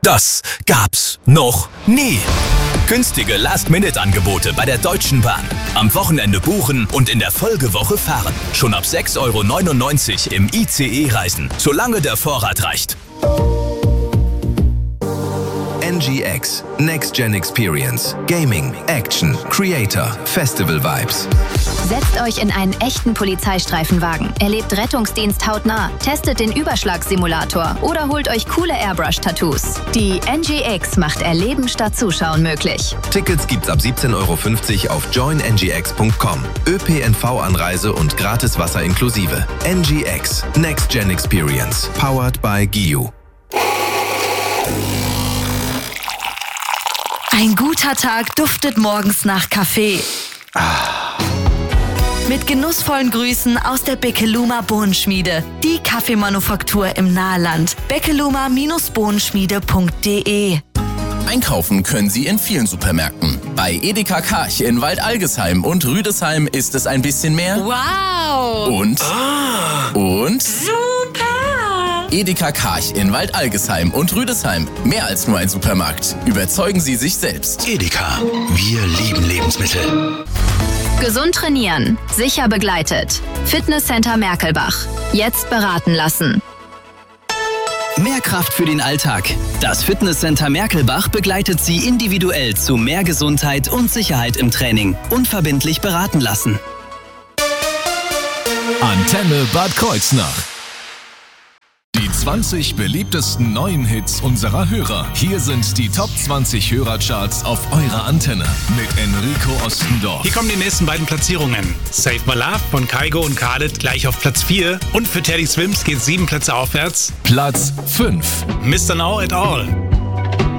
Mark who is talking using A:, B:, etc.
A: Das gab's noch nie. Günstige Last-Minute-Angebote bei der Deutschen Bahn. Am Wochenende buchen und in der Folgewoche fahren. Schon ab 6,99 € im ICE reisen, solange der Vorrat reicht.
B: NGX. Next Gen Experience. Gaming, Action, Creator, Festival Vibes.
C: Setzt euch in einen echten Polizeistreifenwagen, erlebt Rettungsdienst hautnah, testet den Überschlagssimulator oder holt euch coole Airbrush-Tattoos. Die NGX macht Erleben statt Zuschauen möglich.
B: Tickets gibt's ab 17,50 € auf joinngx.com. ÖPNV-Anreise und gratis Wasser inklusive. NGX. Next Gen Experience. Powered by GIU.
D: Ein guter Tag duftet morgens nach Kaffee. Mit genussvollen Grüßen aus der Beckeluma Bohnenschmiede. Die Kaffeemanufaktur im Nahland. beckeluma-bohnenschmiede.de.
E: Einkaufen können Sie in vielen Supermärkten. Bei Edeka Karch in Waldalgesheim und Rüdesheim ist es ein bisschen mehr.
D: Wow!
E: Und?
D: Super!
E: Edeka Karch in Waldalgesheim und Rüdesheim. Mehr als nur ein Supermarkt. Überzeugen Sie sich selbst.
F: Edeka. Wir lieben Lebensmittel.
C: Gesund trainieren, sicher begleitet. Fitnesscenter Merkelbach. Jetzt beraten lassen.
G: Mehr Kraft für den Alltag. Das Fitnesscenter Merkelbach begleitet Sie individuell zu mehr Gesundheit und Sicherheit im Training. Unverbindlich beraten lassen.
A: Antenne Bad Kreuznach. Die 20 beliebtesten neuen Hits unserer Hörer. Hier sind die Top 20 Hörercharts auf eurer Antenne mit Enrico Ostendorf.
H: Hier kommen die nächsten beiden Platzierungen. Save My Love von Kygo und Khaled gleich auf Platz 4. Und für Teddy Swims geht 7 Plätze aufwärts.
A: Platz 5.
H: Mr. Know It All.